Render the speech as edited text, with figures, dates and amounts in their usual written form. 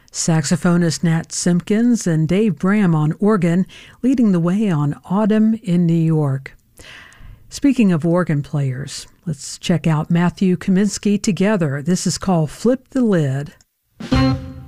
Saxophonist Nat Simpkins and Dave Bram on organ, leading the way on Autumn in New York. Speaking of organ players, let's check out Matthew Kaminsky together. This is called Flip the Lid.